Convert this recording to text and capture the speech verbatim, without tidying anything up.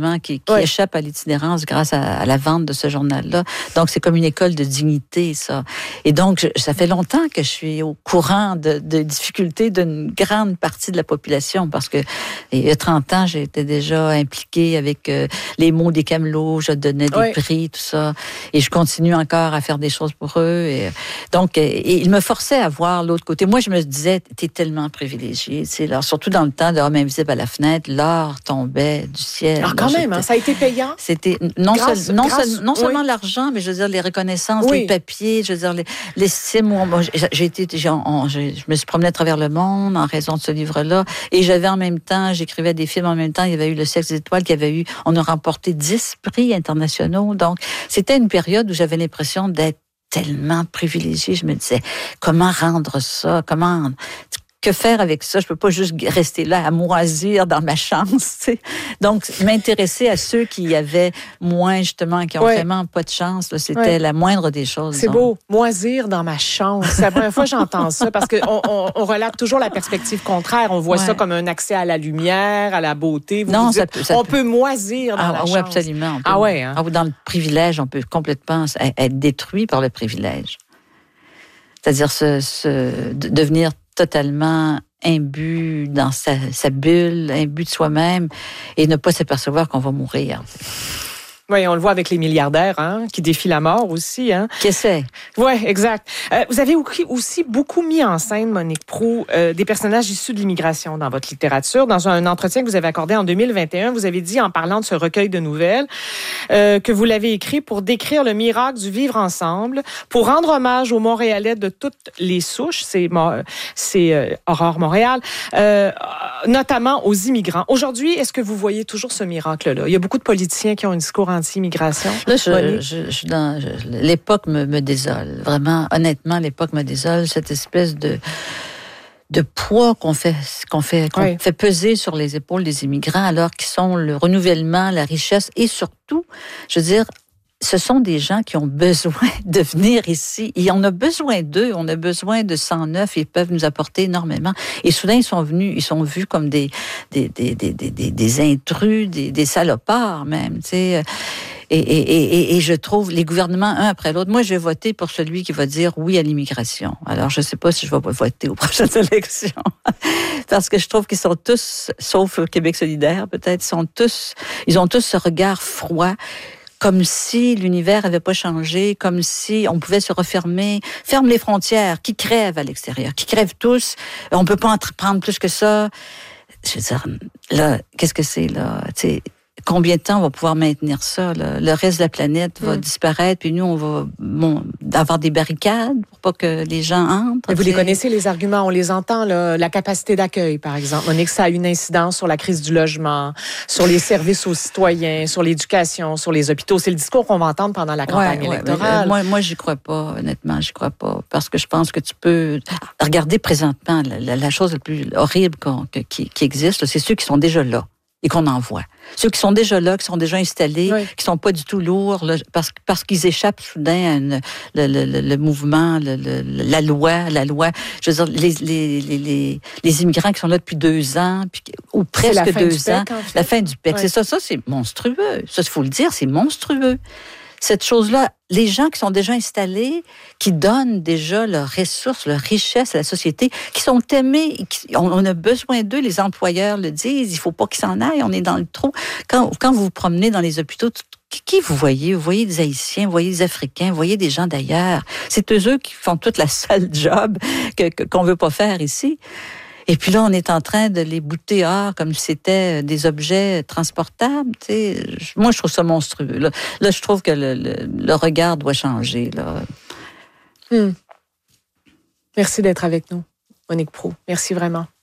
justement, qui, qui Oui. échappent à l'itinérance grâce à, à la vente de ce journal-là. Donc, c'est comme une école de dignité, ça. Et donc, je, ça fait longtemps que je suis au courant de, de difficultés d'une grande partie de la population, parce que il y a trente ans, j'étais déjà impliquée avec euh, les mots des camelots, je donnais des oui. prix, tout ça. Et je continue encore à faire des choses pour eux. Et, donc, et, et ils me forçaient à voir l'autre côté. Moi, je me disais, t'es tellement privilégié. Tu sais, alors, surtout dans le temps de Homme invisible à la fenêtre, l'or tombait du ciel. Alors, quand là, même, hein, ça a été payant. C'était non, Grâce, seul, non, grâce, seul, non seulement oui. l'argent, mais je veux dire les reconnaissances, Oui. les papiers, je veux dire les, les six mois. Moi, j'ai, j'ai été, j'ai, on, j'ai, je me suis promenée à travers le monde en raison de ce livre-là, et j'avais en même temps, j'écrivais des films en même temps. Il y avait eu Le Sexe des étoiles, qui avait eu, on a remporté dix prix internationaux. Donc, c'était une période où j'avais l'impression d'être tellement privilégiée. Je me disais, comment rendre ça? Comment... Que faire avec ça? Je peux pas juste rester là à moisir dans ma chance. Tu sais. Donc, m'intéresser à ceux qui avaient moins, justement, qui ont ouais. vraiment pas de chance, là, c'était ouais. la moindre des choses. C'est donc. beau, moisir dans ma chance. C'est la première fois que j'entends ça, parce qu'on on, on relate toujours la perspective contraire. On voit ouais. ça comme un accès à la lumière, à la beauté. Vous non, vous dites, ça peut, ça on peut... peut moisir dans ah, la oui, chance. absolument. On peut... Ah ouais, hein? ah, dans le privilège, on peut complètement être détruit par le privilège. C'est-à-dire se, se, devenir totalement imbu dans sa, sa bulle, imbu de soi-même, et ne pas s'apercevoir qu'on va mourir. Oui, on le voit avec les milliardaires, hein, qui défient la mort aussi, hein. Qu'est-ce que c'est? Oui, exact. Euh, vous avez aussi beaucoup mis en scène, Monique Proulx, euh, des personnages issus de l'immigration dans votre littérature. Dans un entretien que vous avez accordé en deux mille vingt et un, vous avez dit, en parlant de ce recueil de nouvelles, euh, que vous l'avez écrit pour décrire le miracle du vivre ensemble, pour rendre hommage aux Montréalais de toutes les souches, c'est, c'est euh, Aurore Montréal, euh, notamment aux immigrants. Aujourd'hui, est-ce que vous voyez toujours ce miracle-là? Il y a beaucoup de politiciens qui ont un discours anti-immigration. Là, je, je, je, dans, je, l'époque me, me désole. Vraiment, honnêtement, l'époque me désole. Cette espèce de, de poids qu'on fait, qu'on fait, qu'on oui. fait peser sur les épaules des immigrants, alors qu'ils sont le renouvellement, la richesse, et surtout, je veux dire, ce sont des gens qui ont besoin de venir ici. Et on a besoin d'eux. On a besoin de sang neuf. Ils peuvent nous apporter énormément. Et soudain, ils sont venus, ils sont vus comme des, des, des, des, des, des intrus, des, des salopards même, tu sais. Et, et, et, et je trouve les gouvernements, un après l'autre, moi, je vais voter pour celui qui va dire oui à l'immigration. Alors, je ne sais pas si je vais voter aux prochaines élections. Parce que je trouve qu'ils sont tous, sauf Québec solidaire, peut-être, sont tous, ils ont tous ce regard froid, comme si l'univers n'avait pas changé, comme si on pouvait se refermer. Ferme les frontières, qui crèvent à l'extérieur, qui crèvent tous. On ne peut pas en prendre plus que ça. Je veux dire, là, qu'est-ce que c'est, là? Tu sais, combien de temps on va pouvoir maintenir ça, là? Le reste de la planète va mmh. disparaître, puis nous, on va bon, avoir des barricades pour pas que les gens entrent. Et vous les connaissez, les arguments, on les entend, là, la capacité d'accueil, par exemple. Monique, ça a une incidence sur la crise du logement, sur les services aux citoyens, sur l'éducation, sur les hôpitaux. C'est le discours qu'on va entendre pendant la campagne ouais, électorale. Ouais, moi, moi, j'y crois pas, honnêtement, j'y crois pas. Parce que je pense que tu peux regarder présentement la, la, la chose la plus horrible qu'on, que, qui, qui existe, là, c'est ceux qui sont déjà là et qu'on envoie. Ceux qui sont déjà là, qui sont déjà installés, oui. qui sont pas du tout lourds, là, parce, parce qu'ils échappent soudain à une, le, le, le mouvement, le, le, la loi, la loi. Je veux dire, les, les, les, les immigrants qui sont là depuis deux ans, puis, ou presque deux ans, P E C, en fait. La fin du P E C. Oui. C'est ça, ça, c'est monstrueux. Ça, il faut le dire, c'est monstrueux. Cette chose-là, les gens qui sont déjà installés, qui donnent déjà leurs ressources, leurs richesses à la société, qui sont aimés, qui, on, on a besoin d'eux, les employeurs le disent, il ne faut pas qu'ils s'en aillent, on est dans le trou. Quand, quand vous vous promenez dans les hôpitaux, qui, qui vous voyez? Vous voyez des Haïtiens, vous voyez des Africains, vous voyez des gens d'ailleurs. C'est eux, eux qui font toute la sale job que, que, qu'on ne veut pas faire ici. Et puis là, on est en train de les bouter hors comme si c'était des objets transportables. Tu sais. Moi, je trouve ça monstrueux. Là, là je trouve que le, le, le regard doit changer. Là. Hmm. Merci d'être avec nous, Monique Proulx. Merci vraiment.